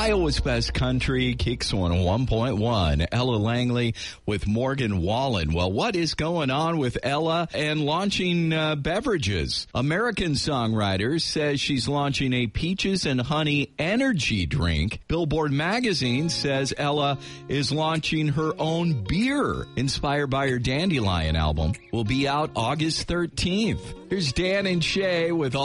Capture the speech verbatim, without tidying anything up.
Iowa's Best Country, Kicks one one point one. Ella Langley with Morgan Wallen. Well, what is going on with Ella and launching uh, beverages? American Songwriter says she's launching a peaches and honey energy drink. Billboard Magazine says Ella is launching her own beer inspired by her Dandelion album. Will be out August thirteenth. Here's Dan and Shay with all